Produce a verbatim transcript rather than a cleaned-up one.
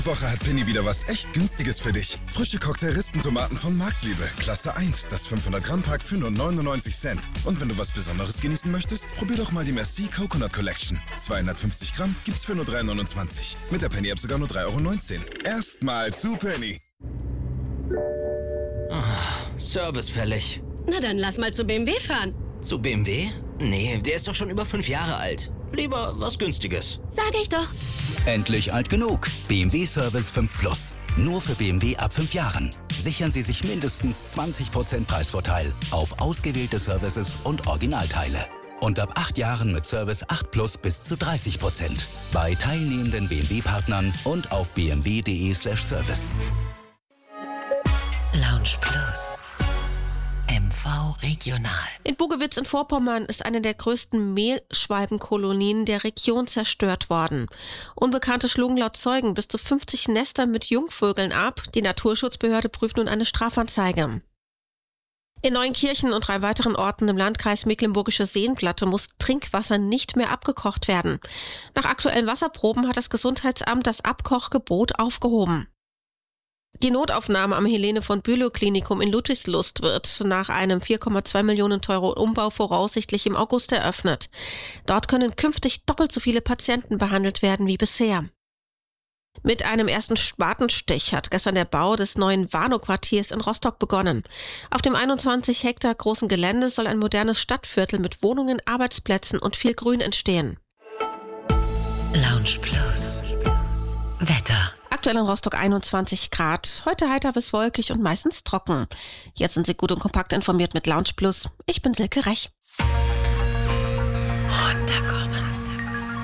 Woche hat Penny wieder was echt Günstiges für dich. Frische Cocktail-Rispentomaten von Marktliebe. Klasse eins, das fünfhundert Gramm Pack für nur neunundneunzig Cent. Und wenn du was Besonderes genießen möchtest, probier doch mal die Merci Coconut Collection. zweihundertfünfzig Gramm gibt's für nur drei neunundzwanzig. Mit der Penny-App sogar nur drei Euro neunzehn. Erstmal zu Penny. Oh, Service fällig. Na dann lass mal zu B M W fahren. Zu B M W? Nee, der ist doch schon über fünf Jahre alt. Lieber was Günstiges. Sag ich doch. Endlich alt genug. B M W Service fünf Plus. Nur für B M W ab fünf Jahren. Sichern Sie sich mindestens zwanzig Prozent Preisvorteil auf ausgewählte Services und Originalteile. Und ab acht Jahren mit Service acht Plus bis zu dreißig Prozent. Bei teilnehmenden B M W-Partnern und auf b m w punkt d e slash service. Lounge Plus. M V Regional. In Bugewitz in Vorpommern ist eine der größten Mehlschwalbenkolonien der Region zerstört worden. Unbekannte schlugen laut Zeugen bis zu fünfzig Nester mit Jungvögeln ab. Die Naturschutzbehörde prüft nun eine Strafanzeige. In Neunkirchen und drei weiteren Orten im Landkreis Mecklenburgische Seenplatte muss Trinkwasser nicht mehr abgekocht werden. Nach aktuellen Wasserproben hat das Gesundheitsamt das Abkochgebot aufgehoben. Die Notaufnahme am Helene von Bülow Klinikum in Ludwigslust wird nach einem vier Komma zwei Millionen Euro Umbau voraussichtlich im August eröffnet. Dort können künftig doppelt so viele Patienten behandelt werden wie bisher. Mit einem ersten Spatenstich hat gestern der Bau des neuen Warnow-Quartiers in Rostock begonnen. Auf dem einundzwanzig Hektar großen Gelände soll ein modernes Stadtviertel mit Wohnungen, Arbeitsplätzen und viel Grün entstehen. Lounge Plus. Wetter. Aktuell in Rostock einundzwanzig Grad. Heute heiter bis wolkig und meistens trocken. Jetzt sind Sie gut und kompakt informiert mit Lounge Plus. Ich bin Silke Rech. Runterkommen.